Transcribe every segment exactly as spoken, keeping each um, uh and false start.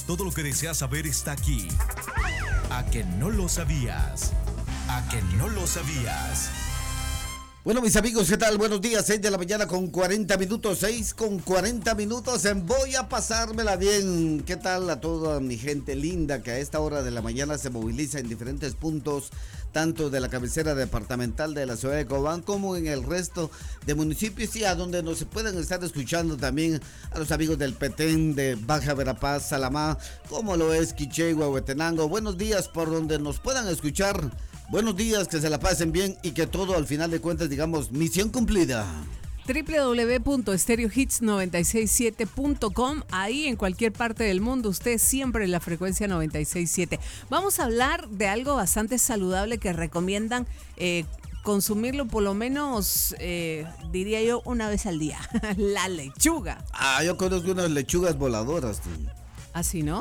todo lo que deseas saber está aquí. ¿A que no lo sabías? ¿A que no lo sabías? Bueno, mis amigos, ¿qué tal? Buenos días, seis de la mañana con cuarenta minutos, seis con cuarenta minutos en Voy a pasármela bien. ¿Qué tal a toda mi gente linda que a esta hora de la mañana se moviliza en diferentes puntos, tanto de la cabecera departamental de la ciudad de Cobán como en el resto de municipios y a donde nos pueden estar escuchando también a los amigos del Petén, de Baja Verapaz, Salamá, como lo es Quiché, Huehuetenango. Buenos días por donde nos puedan escuchar. Buenos días, que se la pasen bien y que todo al final de cuentas, digamos, misión cumplida. doble u doble u doble u punto stereo hits noventa y seis siete punto com. Ahí en cualquier parte del mundo, usted siempre en la frecuencia noventa y seis siete. Vamos a hablar de algo bastante saludable que recomiendan eh, consumirlo por lo menos, eh, diría yo, una vez al día. La lechuga. Ah, yo conozco unas lechugas voladoras. ¿Así no?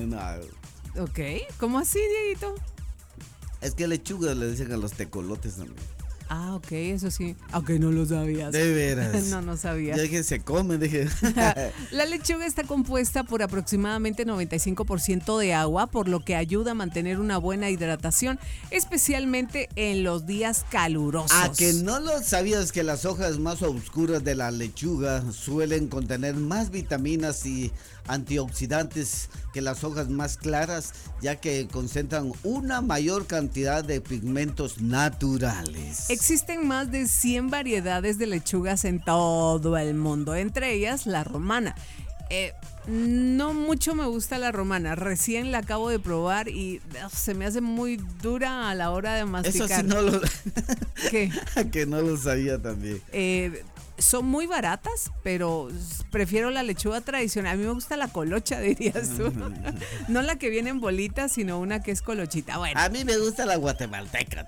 No. Ok, ¿cómo así, Dieguito? Es que lechugas le dicen a los tecolotes también. Ah, ok, eso sí. Aunque no lo sabías. De veras. No, no sabía. Ya que se come, dije. La lechuga está compuesta por aproximadamente noventa y cinco por ciento de agua, por lo que ayuda a mantener una buena hidratación, especialmente en los días calurosos. ¿A que no lo sabías que las hojas más oscuras de la lechuga suelen contener más vitaminas y antioxidantes que las hojas más claras, ya que concentran una mayor cantidad de pigmentos naturales? Existen más de cien variedades de lechugas en todo el mundo, entre ellas la romana. Eh, no mucho me gusta la romana, recién la acabo de probar y ugh, se me hace muy dura a la hora de masticar. Eso sí no lo... ¿Qué? Que no lo sabía también. Eh... Son muy baratas, pero prefiero la lechuga tradicional. A mí me gusta la colocha, dirías tú. No la que viene en bolitas, sino una que es colochita. Bueno. A mí me gusta la guatemalteca.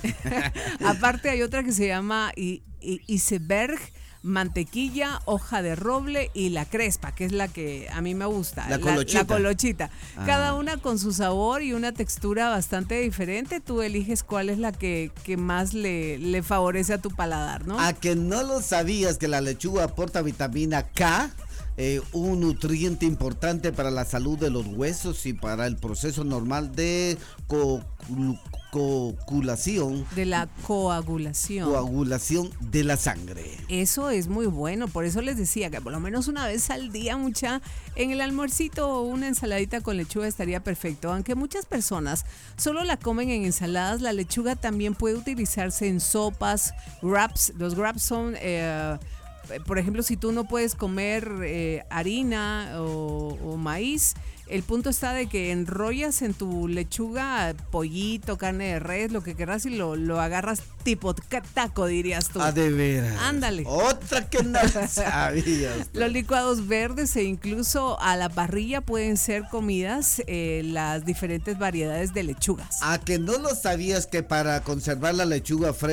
Aparte hay otra que se llama I- I- iceberg, mantequilla, hoja de roble y la crespa, que es la que a mí me gusta. La colochita. La, la colochita. Ah. Cada una con su sabor y una textura bastante diferente. Tú eliges cuál es la que, que más le, le favorece a tu paladar, ¿no? ¿A que no lo sabías que la lechuga aporta vitamina K? Eh, un nutriente importante para la salud de los huesos y para el proceso normal de co- coagulación. De la coagulación. Coagulación de la sangre. Eso es muy bueno, por eso les decía que por lo menos una vez al día, mucha, en el almuercito una ensaladita con lechuga estaría perfecto. Aunque muchas personas solo la comen en ensaladas, la lechuga también puede utilizarse en sopas, wraps. Los wraps son... Eh, por ejemplo, si tú no puedes comer eh, harina o, o maíz, el punto está de que enrollas en tu lechuga pollito, carne de res, lo que querrás y lo, lo agarras tipo taco, dirías tú. Ah, de veras. Ándale. Otra que no sabías. Los licuados verdes e incluso a la parrilla pueden ser comidas eh, las diferentes variedades de lechugas. ¿A que no lo sabías que para conservar la lechuga fresca